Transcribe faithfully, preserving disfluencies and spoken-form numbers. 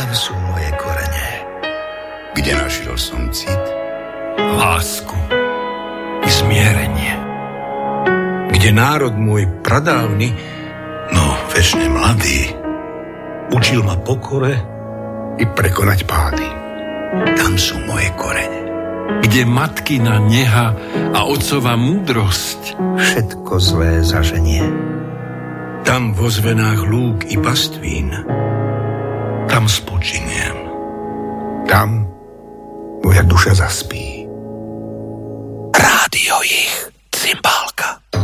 Tam sú moje korene. Kde našiel som cit? Lásku i zmierenie. Kde národ môj pradávny, No, večne mladý, učil ma pokore i prekonať pády. tam sú moje korene. Kde matkina neha a otcova múdrosť. Všetko zlé zaženie. Tam vo zvenách lúk i pastvín. Tam spočiniem. Tam moja duša zaspí. Rádio ich, cymbálka.